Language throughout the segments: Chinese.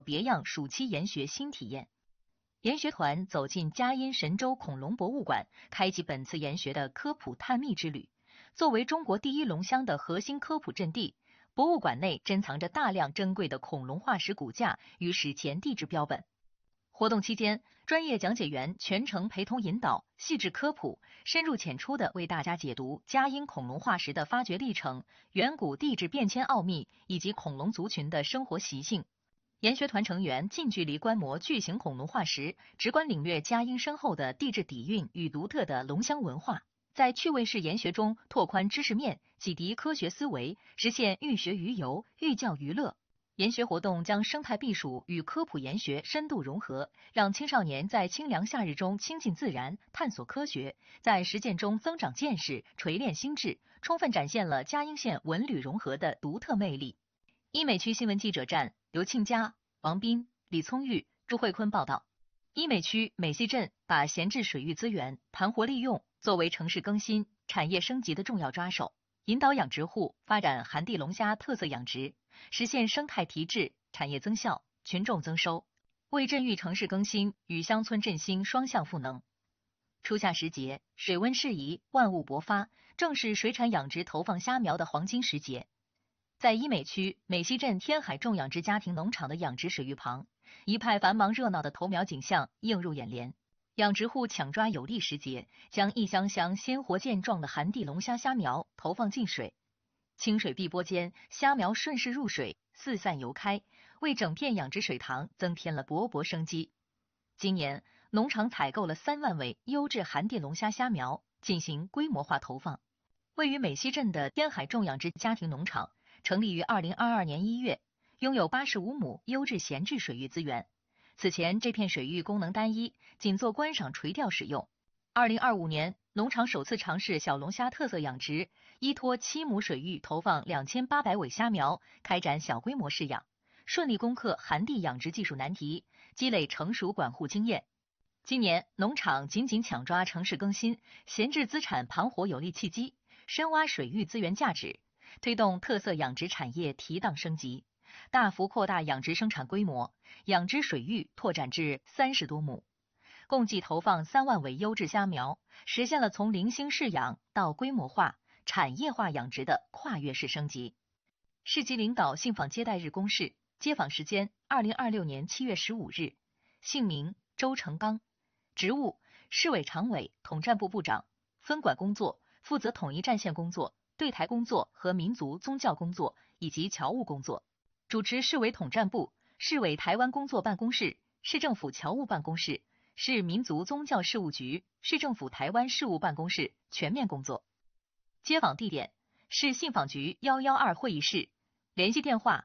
别样暑期研学新体验。研学团走进嘉荫神州恐龙博物馆，开启本次研学的科普探秘之旅。作为中国第一龙乡的核心科普阵地，博物馆内珍藏着大量珍贵的恐龙化石骨架与史前地质标本。活动期间，专业讲解员全程陪同引导，细致科普，深入浅出地为大家解读嘉荫恐龙化石的发掘历程、远古地质变迁奥秘以及恐龙族群的生活习性。研学团成员近距离观摩巨型恐龙化石，直观领略嘉荫深厚的地质底蕴与独特的龙乡文化，在趣味式研学中拓宽知识面，启迪科学思维，实现寓学于游、寓教于乐。研学活动将生态避暑与科普研学深度融合，让青少年在清凉夏日中亲近自然、探索科学，在实践中增长见识、锤炼心智，充分展现了嘉荫县文旅融合的独特魅力。医美区新闻记者站刘庆佳、王斌、李聪玉、朱慧坤报道。医美区美溪镇把闲置水域资源盘活利用，作为城市更新、产业升级的重要抓手，引导养殖户发展寒地龙虾特色养殖，实现生态提质、产业增效、群众增收，为镇域城市更新与乡村振兴双向赋能。初夏时节，水温适宜，万物勃发，正是水产养殖投放虾苗的黄金时节。在医美区美溪镇天海种养殖家庭农场的养殖水域旁，一派繁忙热闹的投苗景象映入眼帘。养殖户抢抓有利时节，将一箱箱鲜活健壮的寒地龙虾虾苗投放进水，清水碧波间，虾苗顺势入水，四散游开，为整片养殖水塘增添了勃勃生机。今年，农场采购了3万尾优质寒地龙虾虾苗，进行规模化投放。位于美溪镇的天海种养殖家庭农场成立于2022年1月，拥有85亩优质闲置水域资源。此前这片水域功能单一，仅做观赏垂钓使用。2025年，农场首次尝试小龙虾特色养殖，依托7亩水域投放2800尾虾苗，开展小规模试养，顺利攻克寒地养殖技术难题，积累成熟管护经验。今年，农场紧紧抢抓城市更新、闲置资产盘活有利契机，深挖水域资源价值，推动特色养殖产业提档升级，大幅扩大养殖生产规模，养殖水域拓展至30多亩，共计投放3万尾优质虾苗，实现了从零星试养到规模化、产业化养殖的跨越式升级。市级领导信访接待日公示，接访时间2026年7月15日，姓名周成刚，职务市委常委、统战部部长，分管工作负责统一战线工作、对台工作和民族宗教工作以及侨务工作，主持市委统战部、市委台湾工作办公室、市政府侨务办公室、市民族宗教事务局、市政府台湾事务办公室全面工作。接访地点市信访局112会议室，联系电话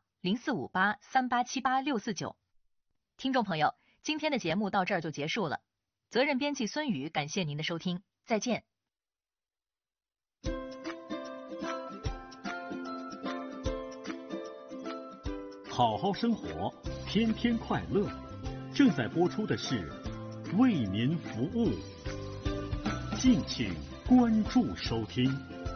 0458387649。听众朋友，今天的节目到这儿就结束了。责任编辑孙宇，感谢您的收听，再见。 好好生活，天天快乐。正在播出的是为民服务，敬请关注收听。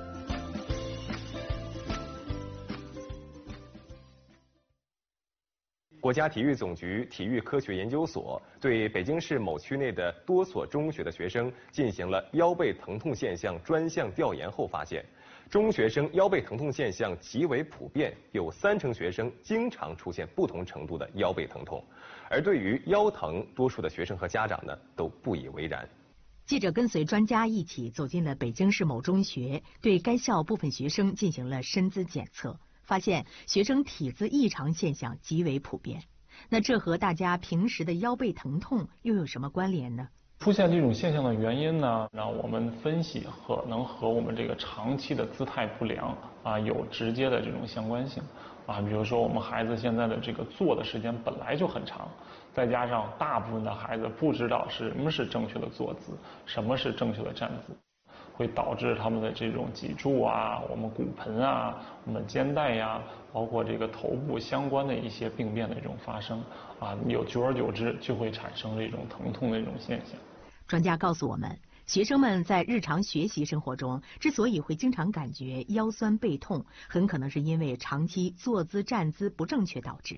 国家体育总局体育科学研究所对北京市某区内的多所中学的学生进行了腰背疼痛现象专项调研后发现，中学生腰背疼痛现象极为普遍，有30%学生经常出现不同程度的腰背疼痛，而对于腰疼，多数的学生和家长呢都不以为然。 记者跟随专家一起走进了北京市某中学，对该校部分学生进行了身姿检测，发现学生体姿异常现象极为普遍。那这和大家平时的腰背疼痛又有什么关联呢？ 出现这种现象的原因呢，让我们分析可能和我们这个长期的姿态不良有直接的这种相关性比如说我们孩子现在的这个坐的时间本来就很长，再加上大部分的孩子不知道什么是正确的坐姿，什么是正确的站姿，会导致他们的这种脊柱我们骨盆我们肩带包括这个头部相关的一些病变的这种发生久而久之就会产生这种疼痛的这种现象。 专家告诉我们，学生们在日常学习生活中之所以会经常感觉腰酸背痛，很可能是因为长期坐姿站姿不正确导致。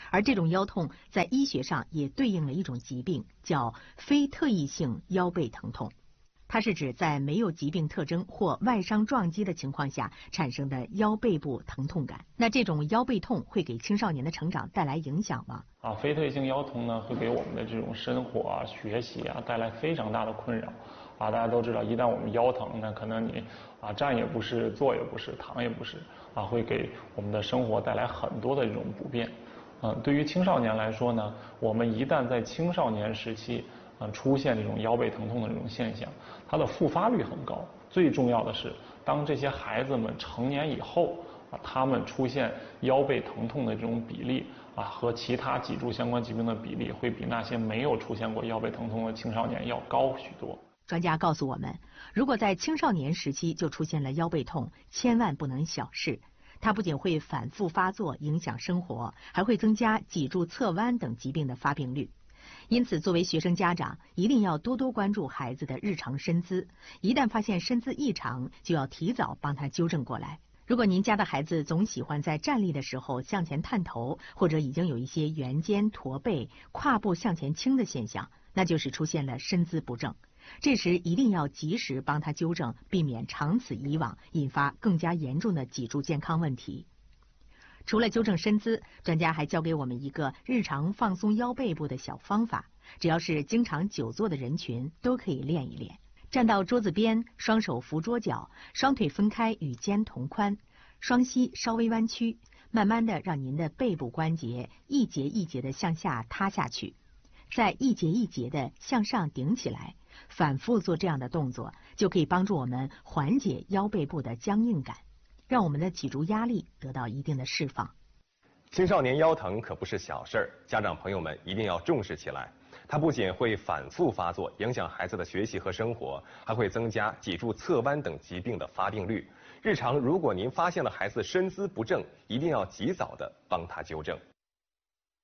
而这种腰痛在医学上也对应了一种疾病，叫非特异性腰背疼痛。它是指在没有疾病特征或外伤撞击的情况下产生的腰背部疼痛感。那这种腰背痛会给青少年的成长带来影响吗？ 非特异性腰痛呢，会给我们的这种生活学习带来非常大的困扰。大家都知道，一旦我们腰疼，那可能你站也不是，坐也不是，躺也不是，会给我们的生活带来很多的这种不便。对于青少年来说呢，我们一旦在青少年时期出现这种腰背疼痛的这种现象，它的复发率很高。最重要的是，当这些孩子们成年以后他们出现腰背疼痛的这种比例和其他脊柱相关疾病的比例，会比那些没有出现过腰背疼痛的青少年要高许多。 专家告诉我们，如果在青少年时期就出现了腰背痛，千万不能小视。它不仅会反复发作，影响生活，还会增加脊柱侧弯等疾病的发病率。因此，作为学生家长，一定要多多关注孩子的日常身姿，一旦发现身姿异常，就要提早帮他纠正过来。如果您家的孩子总喜欢在站立的时候向前探头，或者已经有一些圆肩、驼背、胯部向前倾的现象，那就是出现了身姿不正。这时一定要及时帮他纠正，避免长此以往引发更加严重的脊柱健康问题。除了纠正身姿，专家还教给我们一个日常放松腰背部的小方法，只要是经常久坐的人群都可以练一练。站到桌子边，双手扶桌角，双腿分开与肩同宽，双膝稍微弯曲，慢慢的让您的背部关节一节一节的向下塌下去，再一节一节的向上顶起来。反复做这样的动作，就可以帮助我们缓解腰背部的僵硬感，让我们的脊柱压力得到一定的释放。 青少年腰疼可不是小事儿，家长朋友们一定要重视起来。它不仅会反复发作，影响孩子的学习和生活，还会增加脊柱侧弯等疾病的发病率。日常如果您发现了孩子身姿不正，一定要及早的帮他纠正。